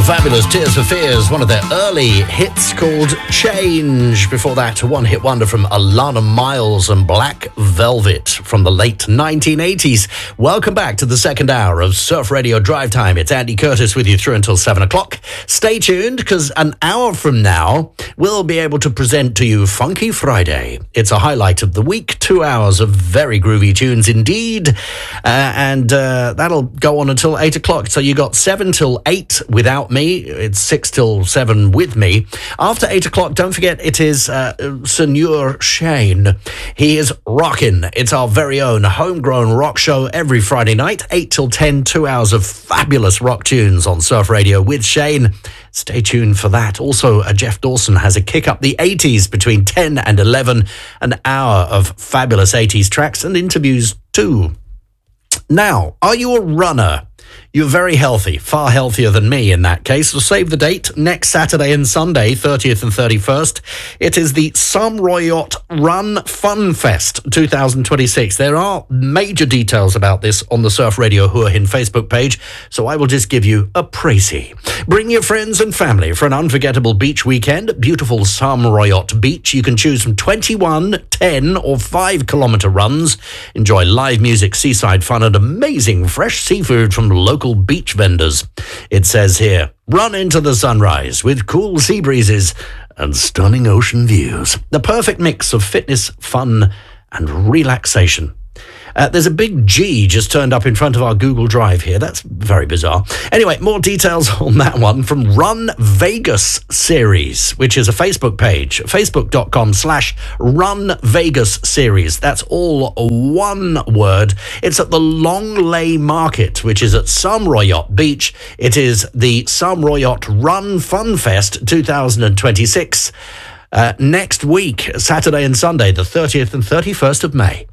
Fabulous Tears for Fears, one of their early hits called Change. Before that, a one-hit wonder from Alana Miles and Black Velvet from the late 1980s. Welcome back to the second hour of Surf Radio Drive Time. It's Andy Curtis with you through until 7 o'clock. Stay tuned, because an hour from now, we'll be able to present to you Funky Friday. It's a highlight of the week, 2 hours of very groovy tunes indeed. And that'll go on until 8 o'clock. So you got 7 till 8 without me. It's 6 till 7 with me. After 8 o'clock, don't forget, it is Senor Shane. He is rocking. It's our very own homegrown rock show every Friday night, 8 till 10, 2 hours of fabulous rock tunes on Surf Radio with Shane. Stay tuned for that. Also, Jeff Dawson has a kick up the 80s between 10 and 11, an hour of fabulous 80s tracks and interviews too. Now, are you a runner? You're very healthy, far healthier than me in that case. So save the date, next Saturday and Sunday, 30th and 31st. It is the Sam Royot Run Fun Fest 2026. There are major details about this on the Surf Radio Hua Hin Facebook page, so I will just give you a précis. Bring your friends and family for an unforgettable beach weekend. Beautiful Sam Royot Beach. You can choose from 21, 10 or 5-kilometer runs. Enjoy live music, seaside fun and amazing fresh seafood from local beach vendors. It says here, run into the sunrise with cool sea breezes and stunning ocean views. The perfect mix of fitness, fun and relaxation. There's a big G just turned up in front of our Google Drive here. That's very bizarre. Anyway, more details on that one from Run Vegas Series, which is a Facebook page, facebook.com/Run Vegas Series. That's all one word. It's at the Long Lay Market, which is at Sam Royot Beach. It is the Sam Royot Run Fun Fest 2026. Next week, Saturday and Sunday, the 30th and 31st of May.